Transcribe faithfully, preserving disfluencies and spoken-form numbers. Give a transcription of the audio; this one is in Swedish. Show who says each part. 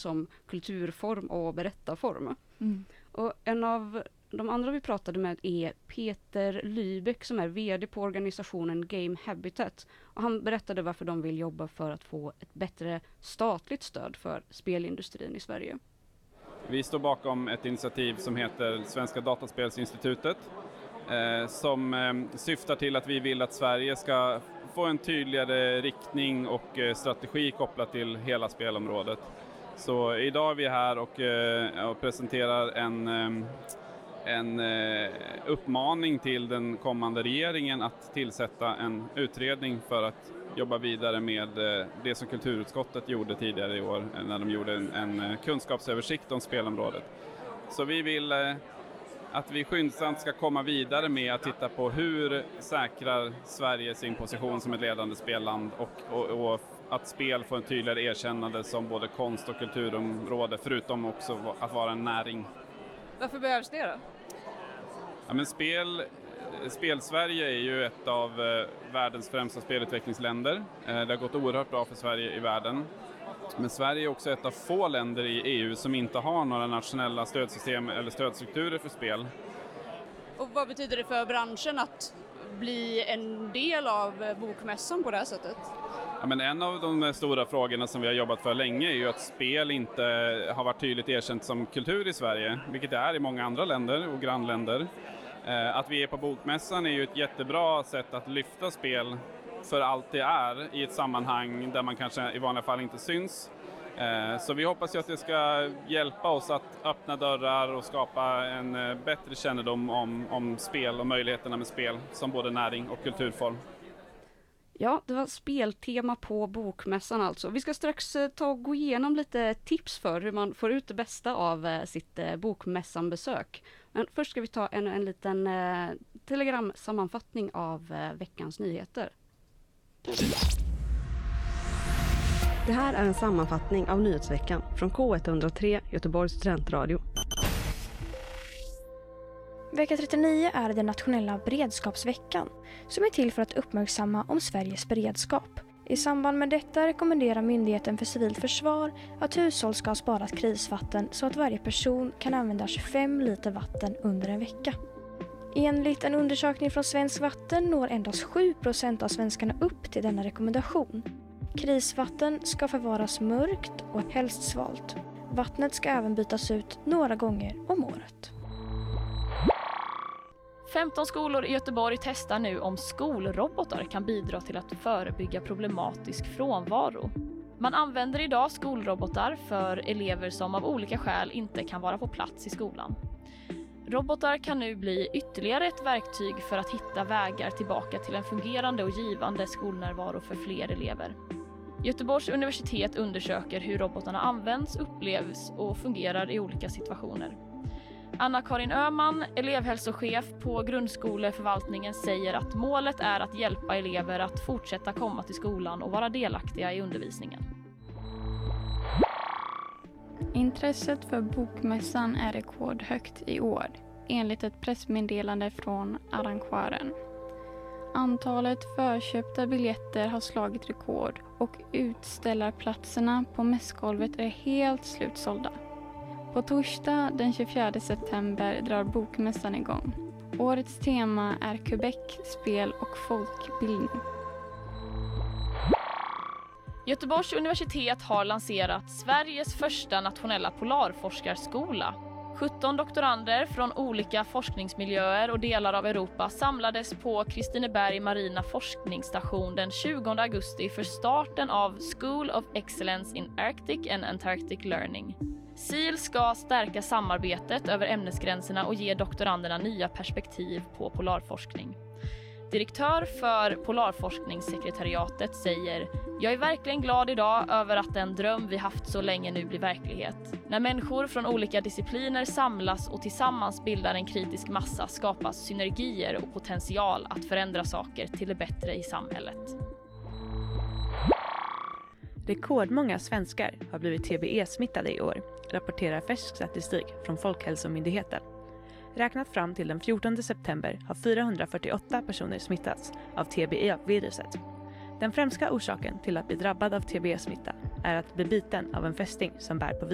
Speaker 1: som kulturform och berättarform.
Speaker 2: Mm.
Speaker 1: Och en av de andra vi pratade med är Peter Lybeck som är vd på organisationen Game Habitat. Och han berättade varför de vill jobba för att få ett bättre statligt stöd för spelindustrin i Sverige.
Speaker 3: Vi står bakom ett initiativ som heter Svenska Dataspelsinstitutet eh, som eh, syftar till att vi vill att Sverige ska få en tydligare riktning och eh, strategi kopplat till hela spelområdet. Så idag är vi här och, eh, och presenterar en, eh, en eh, uppmaning till den kommande regeringen att tillsätta en utredning för att jobba vidare med eh, det som kulturutskottet gjorde tidigare i år eh, när de gjorde en, en kunskapsöversikt om spelområdet. Så vi vill eh, att vi skyndsamt ska komma vidare med att titta på hur säkrar Sverige sin position som ett ledande spelland och, och, och att spel får en tydligare erkännande som både konst- och kulturområde förutom också att vara en näring.
Speaker 2: Varför behövs det då?
Speaker 3: Ja, men spel, spel-Sverige är ju ett av eh, världens främsta spelutvecklingsländer. Eh, det har gått oerhört bra för Sverige i världen. Men Sverige är också ett av få länder i E U som inte har några nationella stödsystem eller stödstrukturer för spel.
Speaker 2: Och vad betyder det för branschen att bli en del av bokmässan på det här sättet?
Speaker 3: Ja, men en av de stora frågorna som vi har jobbat för länge är ju att spel inte har varit tydligt erkänt som kultur i Sverige, vilket det är i många andra länder och grannländer. Eh, att vi är på bokmässan är ju ett jättebra sätt att lyfta spel för allt det är i ett sammanhang där man kanske i vanliga fall inte syns. Eh, så vi hoppas ju att det ska hjälpa oss att öppna dörrar och skapa en eh, bättre kännedom om, om spel och möjligheterna med spel som både näring och kulturform.
Speaker 1: Ja, det var speltema på bokmässan alltså. Vi ska strax eh, ta och gå igenom lite tips för hur man får ut det bästa av eh, sitt eh, bokmässanbesök. Men först ska vi ta en, en liten eh, telegramsammanfattning av eh, veckans nyheter.
Speaker 4: Det här är en sammanfattning av nyhetsveckan från K ett noll tre Göteborgs studentradio.
Speaker 5: Vecka trettionio är den nationella beredskapsveckan som är till för att uppmärksamma om Sveriges beredskap. I samband med detta rekommenderar Myndigheten för civilt försvar att hushåll ska ha sparat krisvatten så att varje person kan använda tjugofem liter vatten under en vecka. Enligt en undersökning från Svensk Vatten når endast sju procent av svenskarna upp till denna rekommendation. Krisvatten ska förvaras mörkt och helst svalt. Vattnet ska även bytas ut några gånger om året.
Speaker 6: femton skolor i Göteborg testar nu om skolrobotar kan bidra till att förebygga problematisk frånvaro. Man använder idag skolrobotar för elever som av olika skäl inte kan vara på plats i skolan. Robotar kan nu bli ytterligare ett verktyg för att hitta vägar tillbaka till en fungerande och givande skolnärvaro för fler elever. Göteborgs universitet undersöker hur robotarna används, upplevs och fungerar i olika situationer. Anna-Karin Öhman, elevhälsochef på grundskoleförvaltningen, säger att målet är att hjälpa elever att fortsätta komma till skolan och vara delaktiga i undervisningen.
Speaker 7: Intresset för bokmässan är rekordhögt i år, enligt ett pressmeddelande från arrangören. Antalet förköpta biljetter har slagit rekord och utställarplatserna på mässgolvet är helt slutsålda. På torsdag den tjugofjärde september drar bokmässan igång. Årets tema är Quebec, spel och folkbildning.
Speaker 6: Göteborgs universitet har lanserat Sveriges första nationella polarforskarskola. sjutton doktorander från olika forskningsmiljöer och delar av Europa samlades på Kristineberg marina forskningsstation den tjugonde augusti för starten av School of Excellence in Arctic and Antarctic Learning. S I L ska stärka samarbetet över ämnesgränserna och ge doktoranderna nya perspektiv på polarforskning. Direktör för Polarforskningssekretariatet säger: "Jag är verkligen glad idag över att den dröm vi haft så länge nu blir verklighet. När människor från olika discipliner samlas och tillsammans bildar en kritisk massa skapas synergier och potential att förändra saker till det bättre i samhället."
Speaker 8: Rekordmånga svenskar har blivit T B E-smittade i år, rapporterar färsk statistik från Folkhälsomyndigheten. Räknat fram till den fjortonde september har fyrahundrafyrtioåtta personer smittats av T B E-viruset. Den främsta orsaken till att bli drabbad av T B E-smitta är att bli biten av en fästing som bär på viruset.